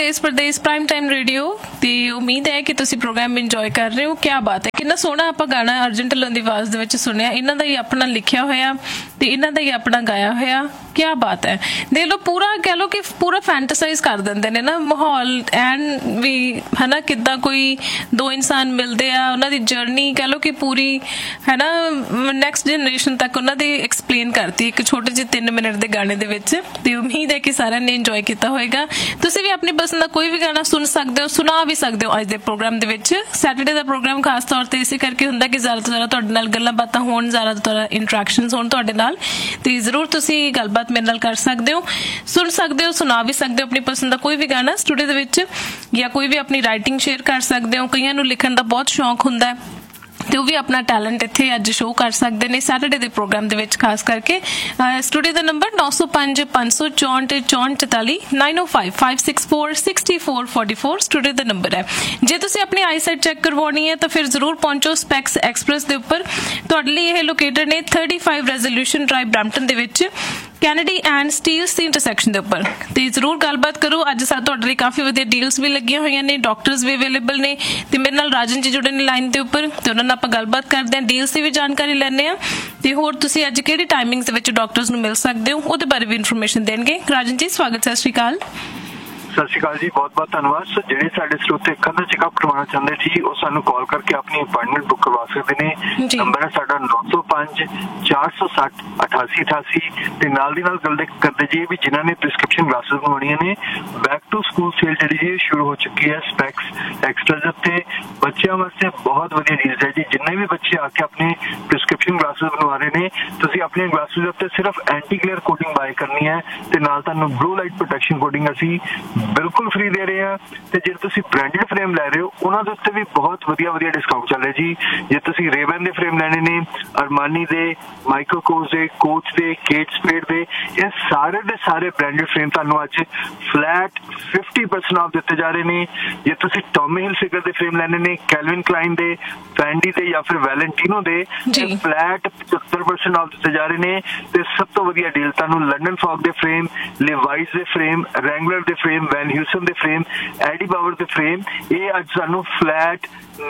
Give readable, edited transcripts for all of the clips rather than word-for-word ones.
ਦੇਸ਼ Pradesh prime time radio ਤੇ ਉਮੀਦ ਹੈ ਕਿ ਤੁਸੀਂ ਪ੍ਰੋਗਰਾਮ ਇੰਜੋਏ ਕਰ ਰਹੇ ਹੋ। ਕਿਆ ਬਾਤ ਹੈ, ਕਿੰਨਾ ਸੋਹਣਾ ਆਪਾਂ ਗਾਣਾ ਅਰਜਨ ਢਿੱਲੋਂ ਦੀ ਆਵਾਜ਼ ਦੇ ਵਿੱਚ ਸੁਣਿਆ। ਇਹਨਾਂ ਦਾ ਹੀ ਆਪਣਾ ਲਿਖਿਆ ਹੋਇਆ ਤੇ ਇਹਨਾਂ ਦਾ ਹੀ ਆਪਣਾ ਗਾਇਆ ਹੋਇਆ। ਕਿਆ ਬਾਤ ਹੈ, ਦੇਖ ਲਓ ਪੂਰਾ ਕਹਿ ਲਓ ਕਿ ਪੂਰਾ ਫੈਂਟਸਾਈਜ਼ ਕਰ ਦਿੰਦੇ ਨੇ ਨਾ ਮਾਹੌਲ ਐਨ ਵੀ ਹੈ ਨਾ। ਕਿੱਦਾਂ ਕੋਈ ਦੋ ਇਨਸਾਨ ਮਿਲਦੇ ਆ, ਉਹਨਾਂ ਦੀ ਜਰਨੀ ਕਹਿ ਲਓ ਕਿ ਪੂਰੀ ਹੈ ਨਾ ਨੈਕਸਟ ਜਨਰੇਸ਼ਨ ਤੱਕ ਉਹਨਾਂ ਦੀ ਐਕਸਪਲੇਨ ਕਰਤੀ ਇੱਕ ਛੋਟੇ ਜਿਹੇ 3 ਮਿੰਟ ਦੇ ਗਾਣੇ ਦੇ ਵਿੱਚ। ਤੇ ਉਮੀਦ ਹੈ ਕਿ ਸਾਰਿਆਂ ਨੇ ਇੰਜੋਏ ਕੀਤਾ ਹੋਏਗਾ। ਤੁਸੀਂ ਵੀ ਆਪਣੀ ਪਸੰਦ ਦਾ ਕੋਈ ਵੀ ਗਾਣਾ ਸੁਣ ਸਕਦੇ ਹੋ, ਸੁਣਾ ਵੀ ਸਕਦੇ ਹੋ ਅੱਜ ਦੇ ਪ੍ਰੋਗਰਾਮ ਦੇ ਵਿੱਚ। ਸੈਟਰਡੇ ਦਾ ਪ੍ਰੋਗਰਾਮ ਖਾਸ ਤੌਰ ਤੇ ਇਸੇ ਕਰਕੇ ਹੁੰਦਾ ਕਿ ਜ਼ਿਆਦਾ ਤੋਂ ਜ਼ਿਆਦਾ ਤੁਹਾਡੇ ਨਾਲ ਗੱਲਾਂ ਬਾਤਾਂ ਹੋਣ, ਜ਼ਿਆਦਾ ਤੋਂ ਜ਼ਿਆਦਾ ਇੰਟਰੈਕਸ਼ਨਸ ਹੋਣ ਤੁਹਾਡੇ ਨਾਲ। ਤੇ ਜ਼ਰੂਰ ਤੁਸੀਂ ਗੱਲਬਾਤ ਮੇਰੇ ਨਾਲ ਕਰ ਸਕਦੇ ਹੋ, ਸੁਣ ਸਕਦੇ ਹੋ, ਸੁਣਾ ਵੀ ਸਕਦੇ ਹੋ ਆਪਣੀ ਪਸੰਦ ਦਾ ਕੋਈ ਵੀ ਗਾਣਾ ਸਟੂਡੀਓ ਦੇ ਵਿੱਚ, ਜਾਂ ਕੋਈ ਵੀ ਆਪਣੀ ਰਾਈਟਿੰਗ ਸ਼ੇਅਰ ਕਰ ਸਕਦੇ ਹੋ। ਕਈਆਂ ਨੂੰ ਲਿਖਣ ਦਾ ਬਹੁਤ ਸ਼ੌਂਕ ਹੁੰਦਾ ਤੇ ਉਹ ਵੀ ਆਪਣਾ ਟੈਲੈਂਟ ਇੱਥੇ ਅੱਜ ਸ਼ੋਅ ਕਰ ਸਕਦੇ ਨੇ ਸੈਟਰਡੇ ਦੇ ਪ੍ਰੋਗਰਾਮ ਦੇ ਵਿੱਚ। ਖਾਸ ਕਰਕੇ ਸਟੂਡੀਓ ਦਾ ਨੰਬਰ 905 564 44 905 564 6444 ਸਟੂਡੀਓ ਦਾ ਨੰਬਰ ਹੈ। ਜੇ ਤੁਸੀਂ ਆਪਣੀ ਆਈਸਾਈਟ ਚੈੱਕ ਕਰਵਾਉਣੀ ਹੈ ਤਾਂ ਫਿਰ ਜ਼ਰੂਰ ਪਹੁੰਚੋ ਸਪੈਕਸ ਐਕਸਪ੍ਰੈਸ ਦੇ ਉੱਪਰ। ਤੁਹਾਡੇ ਲਈ ਇਹ ਲੋਕੇਟਡ ਨੇ 35 ਰੈਜ਼ੋਲੂਸ਼ਨ ਡਰਾਈਵ ਬਰੈਂਪਟਨ ਦੇ ਵਿੱਚ, Kennedy and Steeles the intersection ਦੇ ਉੱਪਰ। ਤੇ ਜ਼ਰੂਰ ਗੱਲਬਾਤ ਕਰੋ। ਅੱਜ ਤੁਹਾਡੇ ਲਈ ਕਾਫੀ ਵਧੀਆ ਡੀਲਸ ਵੀ ਲੱਗੀਆਂ ਹੋਈਆਂ ਨੇ, ਡਾਕਟਰਸ ਵੀ ਅਵੇਲੇਬਲ ਨੇ ਤੇ ਮੇਰੇ ਨਾਲ ਰਾਜਨ ਜੀ ਜੁੜੇ ਨੇ ਲਾਈਨ ਦੇ ਉੱਪਰ ਤੇ ਉਹਨਾਂ ਨਾਲ ਆਪਾਂ ਗੱਲਬਾਤ ਕਰਦੇ ਹਾਂ, ਡੀਲਸ ਦੀ ਵੀ ਜਾਣਕਾਰੀ ਲੈਂਦੇ ਹਾਂ ਤੇ ਹੋਰ ਤੁਸੀਂ ਅੱਜ ਕਿਹੜੀ ਟਾਈਮਿੰਗਸ ਦੇ ਵਿੱਚ ਡਾਕਟਰਸ ਨੂੰ ਮਿਲ ਸਕਦੇ ਹੋ ਉਹਦੇ ਬਾਰੇ ਵੀ ਇਨਫੋਰਮੇਸ਼ਨ ਦੇਣਗੇ। ਰਾਜਨ ਜੀ ਸਵਾਗਤ, ਸਤਿ ਸ਼੍ਰੀ ਅਕਾਲ। ਸਤਿ ਸ਼੍ਰੀ ਅਕਾਲ ਜੀ, ਬਹੁਤ ਬਹੁਤ ਧੰਨਵਾਦ। ਸੋ ਜਿਹੜੇ ਸਾਡੇ ਸਰੋਤੇ ਅੱਖਾਂ ਦਾ ਚੈੱਕਅਪ ਕਰਵਾਉਣਾ ਚਾਹੁੰਦੇ ਜੀ ਉਹ ਸਾਨੂੰ ਕਾਲ ਕਰਕੇ ਆਪਣੀ ਅਪਾਇੰਟਮੈਂਟ ਬੁੱਕ ਕਰਵਾ ਸਕਦੇ ਨੇ। ਨੰਬਰ ਹੈ ਸਾਡਾ 905 460 8888 ਤੇ ਨਾਲ ਦੀ ਨਾਲ ਗੱਲ ਕਰਦੇ ਜੀ ਵੀ ਜਿਨ੍ਹਾਂ ਨੇ ਪ੍ਰਿਸਕ੍ਰਿਪਸ਼ਨ ਗਲਾਸਿਸ ਬਣਵਾਉਣੀਆਂ ਨੇ, ਬੈਕ ਟੂ ਸਕੂਲ ਸੇਲ ਜਿਹੜੀ ਜੀ ਸ਼ੁਰੂ ਹੋ ਚੁੱਕੀ ਹੈ ਸਪੈਕਸ ਐਕਸਟਰਾ ਦੇ ਉੱਤੇ। ਬੱਚਿਆਂ ਵਾਸਤੇ ਬਹੁਤ ਵਧੀਆ ਡੀਲਸ ਹੈ ਜੀ। ਜਿੰਨੇ ਵੀ ਬੱਚੇ ਆ ਕੇ ਆਪਣੇ ਪ੍ਰਿਸਕ੍ਰਿਪਸ਼ਨ ਗਲਾਸਿਸ ਬਣਵਾ ਰਹੇ ਨੇ, ਤੁਸੀਂ ਆਪਣੀਆਂ ਗਲਾਸਿਸ ਦੇ ਉੱਤੇ ਸਿਰਫ ਐਂਟੀ ਗਲੇਅਰ ਕੋਟਿੰਗ ਬਾਏ ਕਰਨੀ ਹੈ ਤੇ ਨਾਲ ਤੁਹਾਨੂੰ ਬਲੂ ਲਾਈਟ ਪ੍ਰੋਟੈਕਸ਼ਨ ਕੋਟਿੰਗ ਅਸੀਂ ਬਿਲਕੁਲ ਫ੍ਰੀ ਦੇ ਰਹੇ ਹਾਂ। ਤੇ ਜੇ ਤੁਸੀਂ ਬ੍ਰਾਂਡਡ ਫਰੇਮ ਲੈ ਰਹੇ ਹੋ ਉਹਨਾਂ ਦੇ ਉੱਤੇ ਵੀ ਬਹੁਤ ਵਧੀਆ ਵਧੀਆ ਡਿਸਕਾਊਂਟ ਚੱਲ ਰਿਹਾ ਜੀ। ਜੇ ਤੁਸੀਂ ਰੇਵਨ ਦੇ ਫਰੇਮ ਲੈਣੇ ਨੇ, ਅਰਮਾਨੀ ਦੇ, ਮਾਈਕਰੋਕੋਸ ਦੇ, ਕੋਚ ਦੇ, ਕੇਟ ਸਪੇਡ ਦੇ, ਇਹ ਸਾਰੇ ਦੇ ਸਾਰੇ ਬ੍ਰਾਂਡਡ ਫਰੇਮ ਤੁਹਾਨੂੰ ਅੱਜ ਫਲੈਟ 50% ਆਫ ਦਿੱਤੇ ਜਾ ਰਹੇ ਨੇ। ਜੇ ਤੁਸੀਂ ਟੌਮੀ ਹਿਲ ਫਿਗਰ ਦੇ ਫਰੇਮ ਲੈਣੇ ਨੇ, ਕੈਲਵਿਨ ਕਲਾਈਨ ਦੇ, ਫੈਂਡੀ ਦੇ ਜਾਂ ਫਿਰ ਵੈਲੈਂਟੀਨੋ ਦੇ, ਫਲੈਟ 75% ਆਫ ਦਿੱਤੇ ਜਾ ਰਹੇ ਨੇ। ਤੇ ਸਭ ਤੋਂ ਵਧੀਆ ਡੀਲ ਤੁਹਾਨੂੰ ਲੰਡਨ ਫੌਗ ਦੇ ਫਰੇਮ, ਲਿਵਾਈਸ ਦੇ ਫਰੇਮ, ਰੈਂਗਲਰ ਦੇ ਫਰੇਮ, ਵੈਨ ਹਿਊਸਨ ਦੇ ਫਰੇਮ, ਐਡੀ ਪਾਵਰ ਦੇ ਫਰੇਮ, ਇਹ ਅੱਜ ਸਾਨੂੰ ਫਲੈਟ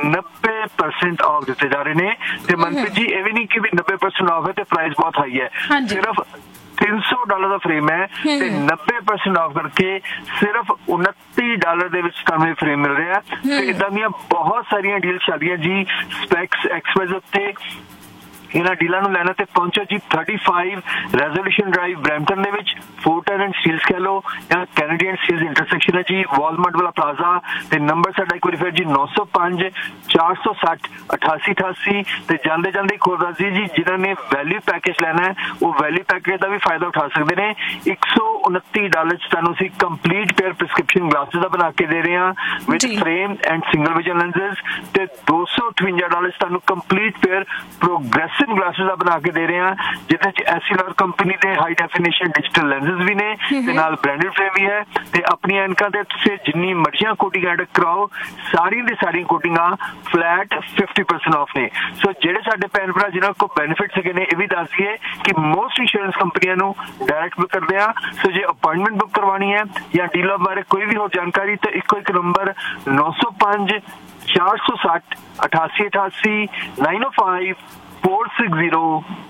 90% ਆਫ ਦਿੱਤੇ ਜਾ ਰਹੇ ਨੇ। ਤੇ ਮਨਪ੍ਰੀਤ ਜੀ ਇਹ ਵੀ ਨਹੀਂ ਕਿ ਵੀ 90% ਆਫ ਹੈ ਤੇ ਪ੍ਰਾਈਸ ਬਹੁਤ ਹਾਈ ਹੈ, ਸਿਰਫ $300 ਦਾ ਫਰੇਮ ਹੈ ਤੇ 90% ਆਫ ਕਰਕੇ ਸਿਰਫ $29 ਦੇ ਵਿੱਚ ਤੁਹਾਨੂੰ ਇਹ ਫਰੇਮ ਮਿਲ ਰਿਹਾ। ਤੇ ਇਦਾਂ ਦੀਆਂ ਬਹੁਤ ਸਾਰੀਆਂ ਡੀਲਸ ਚੱਲਦੀਆਂ ਜੀ ਸਪੈਕਸ ਐਕਸਪ੍ਰੈਸ ਉੱਤੇ। ਇਹਨਾਂ ਡੀਲਾਂ ਨੂੰ ਲੈਣਾ ਤੇ ਪਹੁੰਚੋ ਜੀ 35 ਰੈਜ਼ੋਲੂਸ਼ਨ ਡਰਾਈਵ ਬਰੈਂਪਟਨ ਦੇ ਵਿੱਚ, ਫੋਰਟਨ ਐਂਡ ਸਟੀਲਸ ਕਹਿ ਲਓ ਜਾਂ ਕੈਨੇਡੀਅਨ ਸਟੀਲਸ ਇੰਟਰਸੈਕਸ਼ਨ ਹੈ ਜੀ, ਵਾਲਮਾਰਟ ਵਾਲਾ ਪਲਾਜ਼ਾ। ਤੇ ਨੰਬਰ ਸਾਡਾ ਇੱਕ ਵਾਰੀ ਫਿਰ ਜੀ 905 460 8888 ਤੇ ਜਾਂਦੇ ਜਾਂਦੇ ਇੱਕ ਹੋਰ ਦੱਸ ਜੀ ਜਿਨ੍ਹਾਂ ਨੇ ਵੈਲਿਊ ਪੈਕੇਜ ਲੈਣਾ ਹੈ ਉਹ ਵੈਲਿਊ ਪੈਕੇਜ ਦਾ ਵੀ ਫਾਇਦਾ ਉਠਾ ਸਕਦੇ ਨੇ। $129 ਚ ਤੁਹਾਨੂੰ ਅਸੀਂ ਕੰਪਲੀਟ ਪੇਅਰ ਪ੍ਰਿਸਕ੍ਰਿਪਸ਼ਨ ਗਲਾਸਿਸ ਦਾ ਬਣਾ ਕੇ ਦੇ ਰਹੇ ਹਾਂ with frame and single vision lenses. ਤੇ $258 ਚ ਤੁਹਾਨੂੰ ਕੰਪਲੀਟ ਪੇਅਰ ਪ੍ਰੋਗਰੈਸਿਵ ਗਲਾਸਿਸ ਦਾ ਬਣਾ ਕੇ ਦੇ ਰਹੇ ਹਾਂ ਜਿਹਦੇ ਚ ਐਸਐਲਆਰ ਕੰਪਨੀ ਦੇ ਹਾਈ ਡੈਫੀਨੇਸ਼ਨ ਡਿਜੀਟਲ ਲੈਂਸਸ ਵੀ ਨੇ ਤੇ ਨਾਲ ਬ੍ਰਾਂਡਡ ਫਰੇਮ ਵੀ ਹੈ। ਤੇ ਆਪਣੀਆਂ ਐਨਕਾਂ ਤੇ ਤੁਸੀਂ ਜਿੰਨੀ ਮਰਜ਼ੀਆਂ ਕੋਟਿੰਗ ਐਡ ਕਰਾਓ, ਸਾਰੀਆਂ ਦੀ ਸਾਰੀਆਂ ਕੋਟਿੰਗਾਂ ਫਲੈਟ 50% ਆਫ ਨੇ। ਸੋ ਜਿਹੜੇ ਸਾਡੇ ਭੈਣ ਭਰਾ ਜਿਹਨਾਂ ਕੋਲ ਬੈਨੀਫਿਟ ਹੈਗੇ ਨੇ, ਇਹ ਵੀ ਦੱਸ ਦਈਏ ਕਿ ਮੋਸਟ ਇੰਸ਼ੋਰੈਂਸ ਕੰਪਨੀਆਂ ਨੂੰ ਡਾਇਰੈਕਟ ਬੁੱਕ ਕਰਦੇ ਆ। ਸੋ ਜੇ ਅਪਾਇੰਟਮੈਂਟ ਬੁੱਕ ਕਰਵਾਉਣੀ ਹੈ ਜਾਂ ਡੀਲਰ ਬਾਰੇ ਕੋਈ ਵੀ ਹੋਰ ਜਾਣਕਾਰੀ ਤਾਂ ਇੱਕੋ ਇੱਕ ਨੰਬਰ 905 460 8888 905 460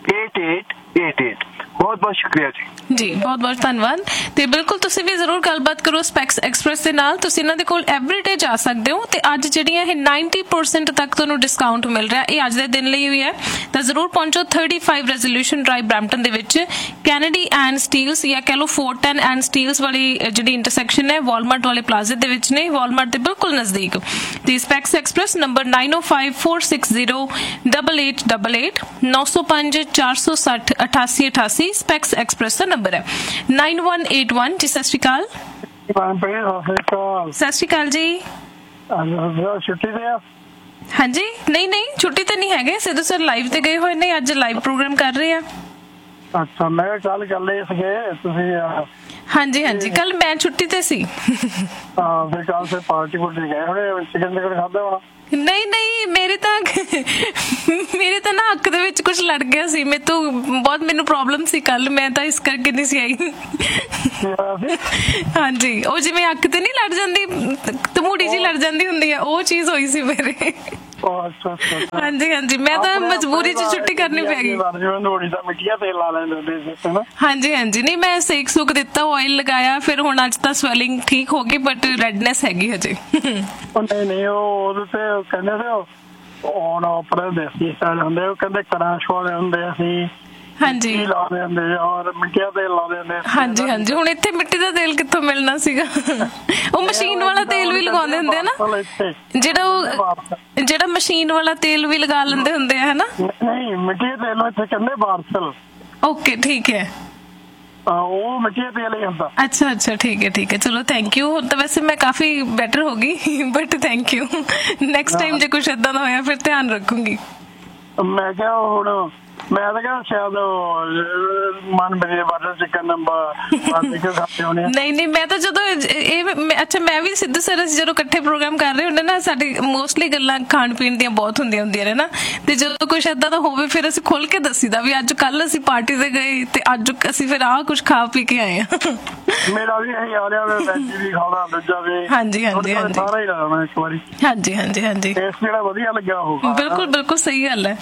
8888। ਬਹੁਤ ਬਹੁਤ ਸ਼ੁਕਰੀਆ ਜੀ। ਬਹੁਤ ਬਹੁਤ ਧੰਨਵਾਦ। ਤੇ ਬਿਲਕੁਲ ਤੁਸੀਂ ਵੀ ਜ਼ਰੂਰ ਗੱਲਬਾਤ ਕਰੋ ਸਪੈਕਸ ਐਕਸਪ੍ਰੈਸ ਦੇ ਨਾਲ। ਤੁਸੀਂ ਇਹਨਾਂ ਦੇ ਕੋਲ ਐਵਰੀਡੇ ਜਾ ਸਕਦੇ ਹੋ ਤੇ ਅੱਜ ਜਿਹੜੀਆਂ ਇਹ 90% ਤੱਕ ਤੁਹਾਨੂੰ ਡਿਸਕਾਊਂਟ ਮਿਲ ਰਿਹਾ, ਇਹ ਅੱਜ ਦੇ ਦਿਨ ਲਈ ਹੋਈ ਹੈ। ਤਾਂ ਜ਼ਰੂਰ ਪਹੁੰਚੋ 35 ਰੈਜ਼ੋਲੂਸ਼ਨ ਡਰਾਈਵ ਬਰੈਂਪਟਨ ਦੇ ਵਿੱਚ, ਕੈਨੇਡੀ ਐਂਡ ਸਟੀਲਸ ਜਾਂ ਕਹਿ ਲਓ ਫੋਰਟਨ ਐਂਡ ਸਟੀਲਸ ਵਾਲੀ ਜਿਹੜੀ ਇੰਟਰਸੈਕਸ਼ਨ ਹੈ ਵਾਲਮਾਰਟ ਵਾਲੇ ਪਲਾਜ਼ੇ ਦੇ ਵਿੱਚ ਨੇ, ਵਾਲਮਾਰਟ ਦੇ ਬਿਲਕੁਲ ਨਜ਼ਦੀਕ। ਤੇ specs express number 905 460 8888 905 460 8888 specs express ਦਾ ਨੰਬਰ ਹੈ। 9181 ਜੀ। ਸਤਿ ਸ਼੍ਰੀ ਅਕਾਲ। ਸਤਿ ਸ਼੍ਰੀ ਅਕਾਲ ਜੀ। ਛੁੱਟੀ ਤੇ ਆ? ਹਾਂਜੀ, ਨਹੀਂ ਛੁੱਟੀ ਤੇ ਨਹੀਂ ਹੈਗੇ, ਸਿੱਧੂ ਸਰ ਲਾਈਵ ਤੇ ਗਏ ਹੋਏ ਨੇ, ਅੱਜ ਲਾਈਵ ਪ੍ਰੋਗਰਾਮ ਕਰ ਰਹੇ ਆ। ਅੱਛਾ, ਮੈਂ ਕਿਹਾ ਕੱਲ ਚੱਲੇ ਸੀਗੇ ਤੁਸੀਂ? ਹਾਂਜੀ ਹਾਂਜੀ, ਕੱਲ ਮੈਂ ਛੁੱਟੀ ਤੇ ਸੀ। ਹਾਂ, ਫਿਰ ਕੱਲ ਫਿਰ ਪਾਰਟੀ ਪੁਰਟੀ ਗਏ ਹੋਣੇ, ਚਿਕਨ ਖਾਧਾ ਹੋਣਾ। ਨਹੀਂ ਨਹੀਂ, ਮੇਰੇ ਤਾਂ ਨਾ ਅੱਖ ਦੇ ਵਿੱਚ ਕੁਝ ਲੜ ਗਿਆ ਸੀ, ਮੈਨੂੰ ਪ੍ਰੋਬਲਮ ਸੀ ਕੱਲ, ਮੈਂ ਤਾਂ ਇਸ ਕਰਕੇ ਨਹੀਂ ਸੀ ਆਈ। ਹਾਂਜੀ, ਉਹ ਜਿਵੇਂ ਅੱਖ ਤੇ ਨਹੀਂ ਲੜ ਜਾਂਦੀ, ਤਮੂੜੀ ਜੀ ਲੜ ਜਾਂਦੀ ਹੁੰਦੀ ਆ, ਉਹ ਚੀਜ਼ ਹੋਈ ਸੀ ਮੇਰੇ। ਹਾਂਜੀ ਹਾਂਜੀ, ਮੈਂ ਤਾਂ ਮਜਬੂਰੀ ਚ ਛੁੱਟੀ ਕਰਨੀ ਪੈ ਗਈ। ਹਾਂਜੀ ਹਾਂਜੀ, ਨਹੀਂ ਮੈਂ ਸੇਕ ਸੂਕ ਦਿੱਤਾ, ਆਇਲ ਲਗਾਇਆ, ਫਿਰ ਹੁਣ ਅੱਜ ਤਾਂ ਸਵੈਲਿੰਗ ਠੀਕ ਹੋ ਗਈ, ਬਟ ਰੈਡਨੈਸ ਹੈਗੀ ਹਜੇ। ਨਹੀਂ, ਉਹ ਉਹਦੇ ਤੇ ਕਹਿੰਦੇ ਸੀ ਹੁਣ ਆਪਣੇ ਦੇਸੀ ਸਟਾਈਲ ਹੁੰਦੇ, ਉਹ ਕਹਿੰਦੇ ਕਰਾਸ਼ ਵਾਲੇ ਹੁੰਦੇ ਅਸੀਂ। ਹਾਂਜੀ ਲਾਉਂਦੇ ਹੁੰਦੇ ਔਰ ਮਿੱਟੀ ਦਾ ਤੇਲ ਲਾਉਂਦੇ ਹੁੰਦੇ। ਹਾਂਜੀ ਹਾਂਜੀ, ਹੁਣ ਇੱਥੇ ਮਿੱਟੀ ਦਾ ਤੇਲ ਕਿੱਥੋਂ ਮਿਲਣਾ ਸੀਗਾ? ਉਹ ਮਸ਼ੀਨ ਵਾਲਾ ਤੇਲ ਵੀ ਲਗਾਉਂਦੇ ਹੁੰਦੇ ਆ ਨਾ, ਜਿਹੜਾ ਮਸ਼ੀਨ ਵਾਲਾ ਤੇਲ ਵੀ ਲਗਾ ਲੈਂਦੇ ਹੁੰਦੇ ਆ, ਹਨਾ? ਨਹੀਂ, ਮਿੱਟੀ ਦੇ ਤੇਲ ਨੂੰ ਇੱਥੇ ਕਹਿੰਦੇ ਬਾਰਸਲ। ਓਕੇ, ਠੀਕ ਹੈ, ਉਹ ਮਿੱਟੀ ਦਾ ਤੇਲ ਹੀ ਹੁੰਦਾ। ਅੱਛਾ ਅੱਛਾ, ਠੀਕ ਹੈ ਠੀਕ ਹੈ, ਚਲੋ ਥੈਂਕ ਯੂ। ਹੁਣ ਤਾਂ ਵੈਸੇ ਮੈਂ ਕਾਫੀ ਬੈਟਰ ਹੋ ਗਈ, but thank you. Next time ਜੇ ਕੁਛ ਏਦਾਂ ਦਾ ਹੋਇਆ ਫਿਰ ਧਿਆਨ ਰੱਖੂੰਗੀ। ਮੈਂ ਕਿਹਾ ਹੁਣ ਮੈਂ ਤਾਂ ਕਿਹਾ ਸ਼ਾਇਦ ਮਨ ਮੇਰੇ ਬਾਰੇ ਚਿਕਨ ਨਹੀਂ ਨਹੀਂ, ਮੈਂ ਤਾਂ ਜਦੋਂ ਅੱਛਾ, ਮੈਂ ਵੀ ਸਿੱਧੂ ਸਰ ਜਦੋਂ ਇਕੱਠੇ ਪ੍ਰੋਗਰਾਮ ਕਰ ਰਹੇ ਹੁੰਦੇ ਨਾ, ਸਾਡੀ ਮੋਸਟਲੀ ਗੱਲਾਂ ਖਾਣ ਪੀਣ ਦੀਆਂ ਬਹੁਤ ਹੁੰਦੀਆਂ ਨੇ ਨਾ, ਤੇ ਜਦੋਂ ਕੁਛ ਏਦਾਂ ਦਾ ਹੋਵੇ ਫਿਰ ਅਸੀਂ ਖੁੱਲ ਕੇ ਦੱਸੀਦਾ ਵੀ ਅੱਜ ਕੱਲ ਅਸੀਂ ਪਾਰਟੀ ਤੇ ਗਏ ਤੇ ਅੱਜ ਅਸੀਂ ਫਿਰ ਆਹ ਕੁਛ ਖਾ ਪੀ ਕੇ ਆਏ ਆ। ਮੇਰਾ ਵੀ ਇਹੀ ਹਾਲ ਹੈ, ਵੈਜ ਵੀ ਖਾਣਾ, ਦੂਜਾ ਵੀ। ਹਾਂਜੀ ਹਾਂਜੀ ਹਾਂਜੀ, ਸਾਰਾ ਹੀ ਲਾਉਣਾ ਇੱਕ ਵਾਰੀ। ਹਾਂਜੀ ਹਾਂਜੀ ਹਾਂਜੀ, ਟੇਸਟ ਜਿਹੜਾ ਵਧੀਆ ਲੱਗਿਆ ਹੋਊਗਾ। ਬਿਲਕੁਲ ਬਿਲਕੁਲ ਸਹੀ ਗੱਲ ਹੈ।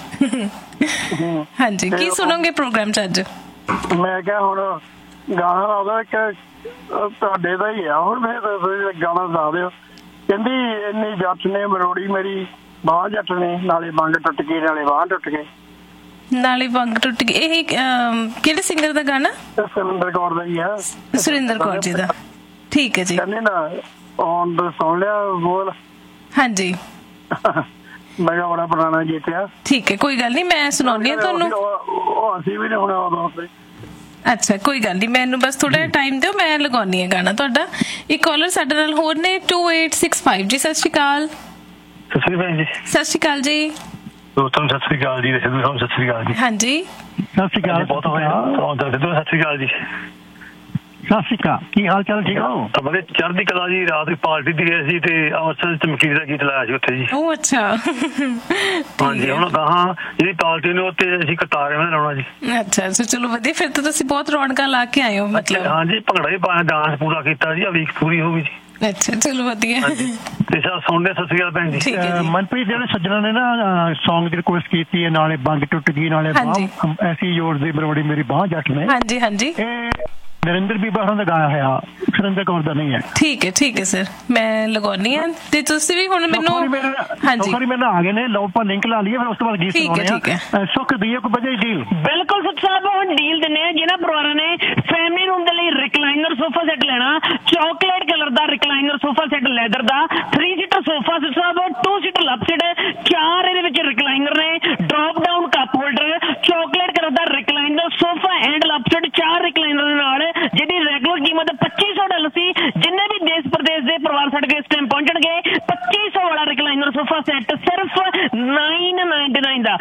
ਹਾਂਜੀ, ਕੀ ਸੁਣੋਗੇ ਪ੍ਰੋਗਰਾਮ ਚ ਅੱਜ? ਮੈਂ ਕਿਹਾ ਹੁਣ ਗਾਣਾ ਲਾਉਂਦਾ ਇੱਕ ਤੁਹਾਡੇ ਦਾ ਹੀ ਆ, ਹੁਣ ਫਿਰ ਗਾਣਾ ਲਾ ਦਿਓ। ਕਹਿੰਦੀ ਇੰਨੀ ਜੱਟ ਨੇ ਮਰੋੜੀ ਮੇਰੀ ਬਾਂਹ, ਜੱਟ ਨੇ ਨਾਲੇ ਵੰਗ ਟੁੱਟ ਗਈ ਨਾਲੇ ਬਾਂਹ ਟੁੱਟ ਗਈ, ਨਾਲੇ ਵੰਗ ਟੁੱਟ ਗਈ। ਇਹ ਕਿਹੜੇ ਸਿੰਗਰ ਦਾ ਗਾਣਾ? ਸੁਰਿੰਦਰ ਕੌਰ ਦਾ ਹੀ ਆ। ਸੁਰਿੰਦਰ ਕੌਰ ਜੀ ਦਾ, ਠੀਕ ਹੈ ਜੀ। ਕਹਿੰਦੇ ਨਾ ਔਨ ਦਾ ਸੁਣ ਲਿਆ ਬੋਲ। ਹਾਂਜੀ, ਮੈਂ ਕਿਹਾ ਬੜਾ ਪੁਰਾਣਾ ਗੀਤ ਆ। ਠੀਕ ਹੈ, ਕੋਈ ਗੱਲ ਨਹੀਂ, ਮੈਂ ਸੁਣਾਉਣੀ ਆ ਤੁਹਾਨੂੰ। ਅਸੀਂ ਵੀ ਨਹੀਂ ਹੁਣ। ਅੱਛਾ, ਕੋਈ ਗੱਲ ਨਹੀਂ, ਮੈਨੂੰ ਬਸ ਥੋੜਾ ਟਾਈਮ ਦਿਓ, ਮੈਂ ਲਗਾਉਣੀ ਹੈ ਗਾਣਾ ਤੁਹਾਡਾ। ਇੱਕ ਕਾਲਰ ਸਾਡੇ ਨਾਲ ਹੋਰ ਨੇ, 2865 ਜੀ। ਸਤਿ ਸ਼੍ਰੀ ਅਕਾਲ। ਸਤਿ ਸ਼੍ਰੀ ਅਕਾਲ ਜੀ। ਸਤਿ ਸ਼੍ਰੀ ਅਕਾਲ ਜੀ। ਤੁਹਾਨੂੰ ਸਤਿ ਸ਼੍ਰੀ ਅਕਾਲ ਜੀ। ਸਤਿ ਸ਼੍ਰੀ ਅਕਾਲ ਜੀ। ਹਾਂਜੀ, ਸਤਿ ਸ਼੍ਰੀ ਅਕਾਲ। ਬਹੁਤ ਹੋਇਆ। ਸਤਿ ਸ਼੍ਰੀ ਅਕਾਲ ਜੀ। ਸਤਿ ਸ਼੍ਰੀ ਅਕਾਲ, ਕੀ ਹਾਲ ਚਾਲ? ਠੀਕ ਹੋ? ਬੜੇ ਚੜ੍ਹਦੀ ਕਲਾ ਜੀ। ਰਾਤ ਪਾਰਟੀ ਦੀ ਗਏ ਸੀ ਤੇ ਅੰਮ੍ਰਿਤਸਰ ਚਮਕੀਰ ਦਾ ਗੀਤ ਲਾਇਆ ਸੀ ਉੱਥੇ ਜੀ। ਉਹ ਅੱਛਾ। ਹਾਂਜੀ, ਹੁਣ ਗਾਹਾਂ ਜਿਹੜੀ ਪਾਰਟੀ ਨੇ ਉੱਤੇ ਅਸੀਂ ਕਤਾਰੇ ਵਿੱਚ ਲਾਉਣਾ ਜੀ। ਅੱਛਾ ਅੱਛਾ, ਚਲੋ ਵਧੀਆ, ਫਿਰ ਤਾਂ ਤੁਸੀਂ ਬਹੁਤ ਰੌਣਕਾਂ ਲਾ ਕੇ ਆਏ ਹੋ ਮਤਲਬ। ਹਾਂਜੀ, ਭੰਗੜਾ ਵੀ ਪਾਇਆ, ਡਾਂਸ ਪੂਰਾ ਕੀਤਾ ਜੀ, ਵੀਕ ਪੂਰੀ ਹੋ ਗਈ ਜੀ। ਅੱਛਾ, ਚਲੋ ਵਧੀਆ। ਤੇ ਸੁਣਦੇ। ਸਤਿ ਸ਼੍ਰੀ ਅਕਾਲ ਭੈਣ ਜੀ। ਮਨਪ੍ਰੀਤ, ਜਿਹੜੇ ਸੱਜਣਾ ਨੇ ਨਾ ਸੌਂਗ ਦੀ ਰਿਕੁਐਸਟ ਕੀਤੀ ਹੈ, ਨਾਲੇ ਬੰਗ ਟੁੱਟ ਗਈ ਨਾਲੇ ਐਸੀ ਜ਼ੋਰ ਦੀ ਬਰੋੜੀ ਮੇਰੀ ਬਾਂਹ ਜੱਟ ਨੇ। ਹਾਂਜੀ ਹਾਂਜੀ, ਨਰਿੰਦਰ ਬੀਬਾ ਹੋਰਾਂ ਦਾ ਗਾਇਆ ਹੋਇਆ, ਸੁਰਿੰਦਰ ਕੌਰ ਦਾ ਨਹੀਂ ਹੈ। ਠੀਕ ਹੈ ਸਰ, ਮੈਂ ਲਗਾਉਣੀ ਆ ਤੇ ਤੁਸੀਂ ਵੀ ਹੁਣ ਮੈਨੂੰ। ਹਾਂਜੀ, ਮੇਰੇ ਨਾਲ ਆ ਗਏ ਨੇ, ਲਓ ਆਪਾਂ ਲਿੰਕ ਲਾ ਲਈਏ, ਫਿਰ ਉਸ ਤੋਂ ਬਾਅਦ ਗੀਤ ਸੁਣਾਉਣੇ ਆ। ਸੁੱਖ ਦੀ ਇੱਕ ਵਜੇ ਡੀਲ। ਬਿਲਕੁਲ ਸੁਖ ਸਾਹਿਬ, ਹੁਣ ਡੀਲ ਦਿੰਦੇ ਆ ਜਿਹਨਾਂ ਪਰਿਵਾਰਾਂ ਨੇ ਫੈਮਿਲੀ ਰੂਮ ਦੇ ਲਈ ਰਿਕਲਾਈਨਰ ਸੋਫਾ ਸੈੱਟ ਲੈਣਾ। ਚਾਕਲੇਟ ਕਲਰ ਦਾ ਰਿਕਲਾਈਨਰ ਸੋਫਾ ਸੈੱਟ ਲੈਦਰ ਦਾ 3 ਸੀਟਰ ਸੋਫਾ ਸਾਹਿਬ, 2 ਸੀਟਰ ਲੱਭ ਸੀਟ, 4 ਇਹਦੇ ਵਿੱਚ ਰਿਕਲਾਈਨਰ ਨੇ, drop down cup holder, chocolate colour the recliner sofa and ਲੱਭ ਸੀਟ, 4 ਰਿਕਲਾਈਨਰ ਦੇ ਨਾਲ, ਜਿਹਦੀ ਰੈਗੂਲਰ ਕੀਮਤ $2500 ਸੀ। ਜਿੰਨੇ ਵੀ ਦੇਸ਼ ਪ੍ਰਦੇਸ਼ ਦੇ ਪਰਿਵਾਰ ਸਾਡੇ ਇਸ ਟਾਈਮ ਪਹੁੰਚਣਗੇ, 2500 ਵਾਲਾ ਰਿਕਲਾਈਨਰ ਸੋਫਾ ਸੈੱਟ ਸਿਰਫ $999 ਦਾ।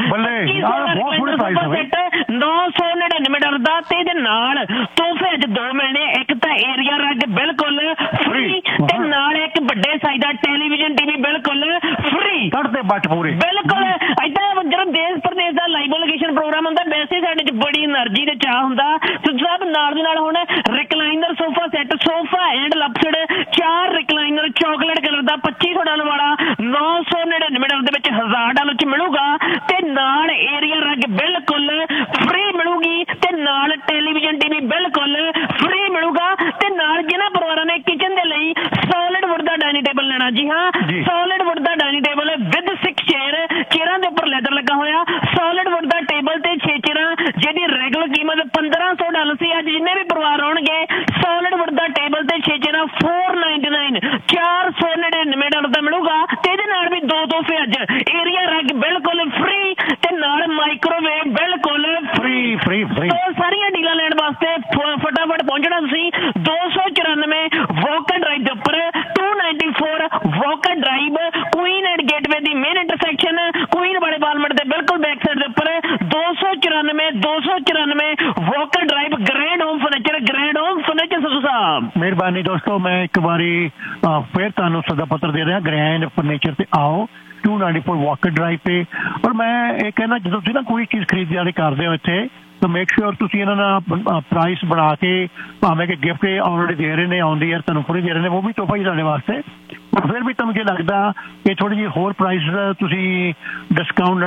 $999 ਦਾ, ਤੇ ਇਹਦੇ ਨਾਲ ਤੋਹਫੇ ਅੱਜ 2 ਮਿਲਣੇ। ਇੱਕ ਤਾਂ ਏਰੀਆ ਰਗ ਬਿਲਕੁਲ ਫ੍ਰੀ, ਤੇ ਨਾਲ ਇੱਕ ਵੱਡੇ ਸਾਈਜ਼ ਦਾ ਟੈਲੀਵਿਜ਼ਨ ਟੀਵੀ ਬਿਲਕੁਲ ਫ੍ਰੀ। ਕੱਢਦੇ ਬੱਟ ਪੂਰੇ ਬਿਲਕੁਲ ਏਦਾਂ। ਜਦੋਂ ਦੇਸ਼ ਪ੍ਰਦੇਸ਼ ਦਾ ਲਾਈਵ ਲੋਕੇਸ਼ਨ ਪ੍ਰੋਗਰਾਮ ਹੁੰਦਾ, ਵੈਸੇ ਸਾਡੇ ਚ ਬੜੀ એનર્ਜੀ ਤੇ ਚਾਹ ਹੁੰਦਾ। ਸਭ ਨਾਲ ਦੇ ਨਾਲ ਹੁਣ recliner sofa set, sofa and ਲਪਸਡ, 4 recliner chocolate colour ਦਾ $2500 ਵਾਲਾ $999 ਦੇ ਵਿੱਚ $1000 ਚ ਮਿਲੂਗਾ, ਤੇ ਨਾਲ ਏਰੀਆ ਰਗ ਬਿਲਕੁਲ ਫ੍ਰੀ ਮਿਲੂਗੀ, ਤੇ ਨਾਲ ਟੈਲੀਵਿਜ਼ਨ ਟੀਵੀ ਬਿਲਕੁਲ ਫ੍ਰੀ ਮਿਲੂਗਾ, ਤੇ ਨਾਲ ਜਿਹਨਾਂ ਪਰਿਵਾਰਾਂ ਨੇ ਕਿਚਨ ਦੇ ਲਈ ਸੋਲਿਡ ਵੁੱਡ ਦਾ ਡਾਈਨਿੰਗ ਟੇਬਲ ਲੈਣਾ, ਜੀ ਹਾਂ, solid wood the dining table with 6 ਚੇਅਰਾਂ ਦੇ ਉੱਪਰ ਲੈਦਰ ਲੱਗਾ ਹੋਇਆ, ਸੋਲਿਡ ਵੁੱਡ ਦਾ ਟੇਬਲ ਤੇ 6 ਚੇਅਰਾਂ, ਜਿਹਦੀ ਰੈਗੂਲਰ ਕੀਮਤ $1500 ਸੀ। ਅੱਜ ਜਿੰਨੇ ਵੀ ਪਰਿਵਾਰ ਆਉਣਗੇ, ਸੋਲਿਡ ਵੁੱਡ ਦਾ ਟੇਬਲ ਤੇ 6 ਚੇਅਰਾਂ $499 $499 ਦਾ ਮਿਲੂਗਾ, ਤੇ ਇਹਦੇ ਨਾਲ ਵੀ 2 ਤੋਹਫੇ ਅੱਜ, ਏਰੀਆ ਰਗ ਬਿਲਕੁਲ ਫ੍ਰੀ, ਤੇ ਨਾਲ ਮਾਈਕ੍ਰੋਵੇਵ ਬਿਲਕੁਲ ਫ੍ਰੀ। ਸਾਰੀਆਂ ਡੀਲਾਂ ਲੈਣ ਵਾਸਤੇ ਫਟਾਫਟ ਪਹੁੰਚਣਾ ਤੁਸੀਂ 294 ਵੋਕਰ ਡਰਾਈਵ ਦੇ ਉੱਪਰ, 294 walker drive, Queen and gateway the main intersection, Queen ਵਾਲੇ ਬਾਲਮਟ ਦੇ ਬਿਲਕੁਲ ਬੈਕ ਸਾਈਡ ਦੇ ਉੱਪਰ, 294 ਵੋਕਰ ਮਿਹਰਬਾਨੀ ਦੋਸਤੋ, ਮੈਂ ਇੱਕ ਵਾਰੀ ਫਿਰ ਤੁਹਾਨੂੰ ਸੱਦਾ ਪੱਤਰ ਦੇ ਰਿਹਾ, ਗ੍ਰੈਂਡ ਫਰਨੀਚਰ ਤੇ ਆਓ 294 ਵਾਕਰ ਡਰਾਈਵ ਤੇ। ਔਰ ਮੈਂ ਇਹ ਕਹਿਣਾ, ਜਦੋਂ ਤੁਸੀਂ ਨਾ ਕੋਈ ਚੀਜ਼ ਖਰੀਦਦਾਰੀ ਕਰਦੇ ਹੋ ਇੱਥੇ, ਤਾਂ ਮੇਕ ਸ਼ੋਰ ਤੁਸੀਂ ਇਹਨਾਂ ਦਾ ਪ੍ਰਾਈਸ ਬਣਾ ਕੇ, ਭਾਵੇਂ ਕਿ ਗਿਫਟ ਆਲਰੇਡੀ ਦੇ ਰਹੇ ਨੇ, ਆਉਂਦੀ ਯਾਰ ਤੁਹਾਨੂੰ ਫਰੀ ਦੇ ਰਹੇ ਨੇ, ਉਹ ਵੀ ਤੋਹਫਾ ਹੀ ਤੁਹਾਡੇ ਵਾਸਤੇ। ਪਰ ਫਿਰ ਵੀ ਤੁਹਾਨੂੰ ਜੇ ਲੱਗਦਾ ਕਿ ਥੋੜੀ ਜਿਹੀ ਹੋਰ ਪ੍ਰਾਈਸ ਤੁਸੀਂ ਡਿਸਕਾਊਂਟ